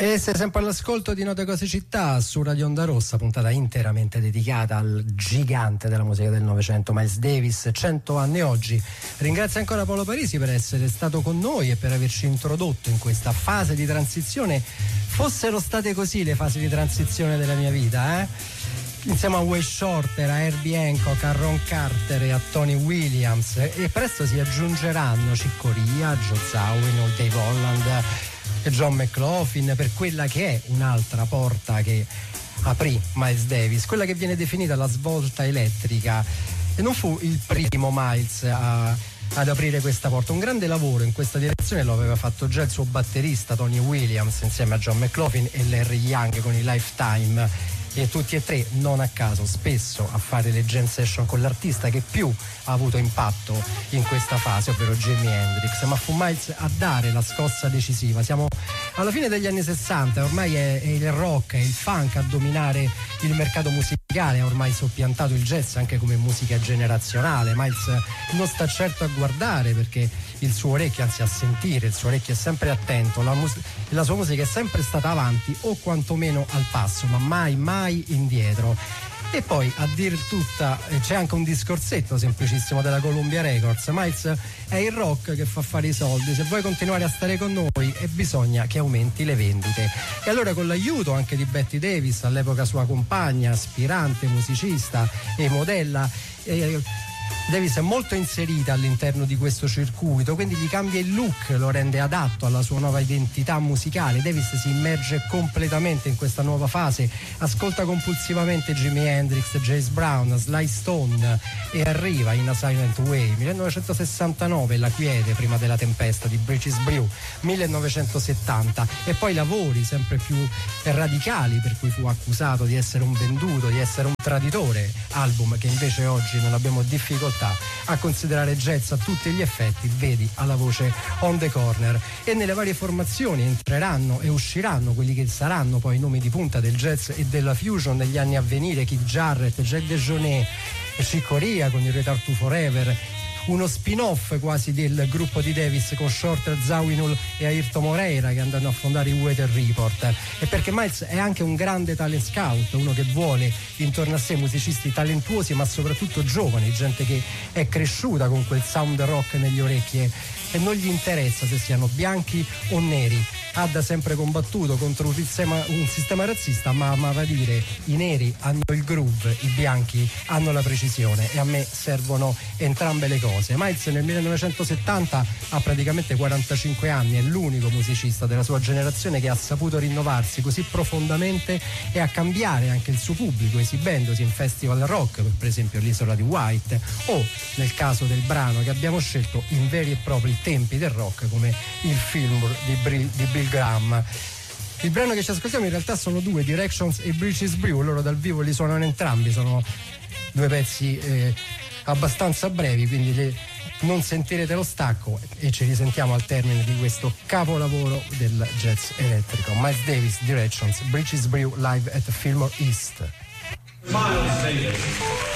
E sei sempre all'ascolto di Note Cose Città su Radio Onda Rossa, puntata interamente dedicata al gigante della musica del Novecento, Miles Davis, 100 anni oggi. Ringrazio ancora Paolo Parisi per essere stato con noi e per averci introdotto in questa fase di transizione. Fossero state così le fasi di transizione della mia vita, insieme a Wayne Shorter, a Herbie Hancock, a Ron Carter e a Tony Williams, e presto si aggiungeranno Chick Corea, Joe Zawinul, Dave Holland e John McLaughlin per quella che è un'altra porta che aprì Miles Davis, quella che viene definita la svolta elettrica. E non fu il primo Miles ad aprire questa porta. Un grande lavoro in questa direzione lo aveva fatto già il suo batterista Tony Williams insieme a John McLaughlin e Larry Young con i Lifetime, e tutti e tre, non a caso, spesso a fare le jam session con l'artista che più ha avuto impatto in questa fase, ovvero Jimi Hendrix. Ma fu Miles a dare la scossa decisiva. Siamo alla fine degli anni 60, ormai è il rock, è il funk a dominare il mercato musicale, ha ormai soppiantato il jazz anche come musica generazionale. Miles non sta certo a guardare, perché il suo orecchio, anzi a sentire, il suo orecchio è sempre attento, la sua musica è sempre stata avanti o quantomeno al passo, ma mai indietro. E poi a dir tutta c'è anche un discorsetto semplicissimo della Columbia Records: Miles è il rock che fa fare i soldi, se vuoi continuare a stare con noi bisogna che aumenti le vendite. E allora, con l'aiuto anche di Betty Davis, all'epoca sua compagna, aspirante musicista e modella, Davis è molto inserita all'interno di questo circuito, quindi gli cambia il look, lo rende adatto alla sua nuova identità musicale. Davis si immerge completamente in questa nuova fase, ascolta compulsivamente Jimi Hendrix, James Brown, Sly Stone e arriva in A Silent Way, 1969, La quiete prima della tempesta di Bridges Brew, 1970, e poi lavori sempre più radicali per cui fu accusato di essere un venduto, di essere un traditore, album che invece oggi non abbiamo difficoltà a considerare jazz a tutti gli effetti, vedi alla voce On the Corner. E nelle varie formazioni entreranno e usciranno quelli che saranno poi i nomi di punta del jazz e della fusion negli anni a venire: Keith Jarrett, Jack DeJohnette, Chick Corea con il Return to Forever, uno spin-off quasi del gruppo di Davis con Shorter, Zawinul e Ayrton Moreira, che andranno a fondare i Weather Report. E perché Miles è anche un grande talent scout, uno che vuole intorno a sé musicisti talentuosi ma soprattutto giovani, gente che è cresciuta con quel sound rock negli orecchie e non gli interessa se siano bianchi o neri. Ha da sempre combattuto contro un sistema razzista, ma amava dire: i neri hanno il groove, i bianchi hanno la precisione, e a me servono entrambe le cose. Miles nel 1970 ha praticamente 45 anni, è l'unico musicista della sua generazione che ha saputo rinnovarsi così profondamente e a cambiare anche il suo pubblico, esibendosi in festival rock, per esempio l'Isola di White, o nel caso del brano che abbiamo scelto, in veri e propri tempi del rock come il Fillmore di Bill Graham. Il brano che ci ascoltiamo in realtà sono due, Directions e Bridges Brew. Loro dal vivo li suonano entrambi, sono due pezzi abbastanza brevi, quindi non sentirete lo stacco, e ci risentiamo al termine di questo capolavoro del jazz elettrico. Miles Davis, Directions, Bridges Brew live at Fillmore East. Miles Davis.